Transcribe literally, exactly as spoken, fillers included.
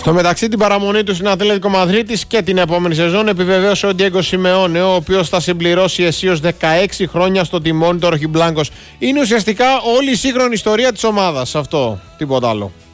Στο μεταξύ, την παραμονή του στην Ατλέτικο Μαδρίτης και την επόμενη σεζόν επιβεβαίωσε ο Ντιέγκο Σιμεώνε, ο οποίος θα συμπληρώσει αισίως δεκαέξι χρόνια στο τιμόνι του Ροχιμπλάνκος. Είναι ουσιαστικά όλη η σύγχρονη ιστορία της ομάδας. Αυτό, τίποτα άλλο.